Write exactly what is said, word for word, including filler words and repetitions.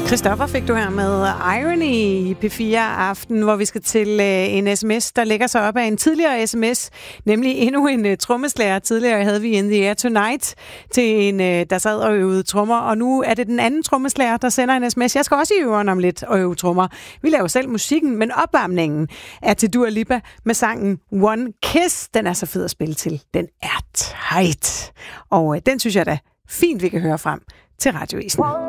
Christoffer fik du her med Irony i P fire Aften, hvor vi skal til uh, en sms, der lægger sig op af en tidligere sms, nemlig endnu en uh, trommeslager. Tidligere havde vi In the Air Tonight til en, uh, der sad og øvede trommer, og nu er det den anden trommeslager, der sender en sms. Jeg skal også i øveren om lidt og øve trommer. Vi laver selv musikken, men opvarmningen er til Dua Lipa med sangen One Kiss. Den er så fed at spille til. Den er tight. Og uh, den synes jeg da fint, vi kan høre frem til Radioavisen.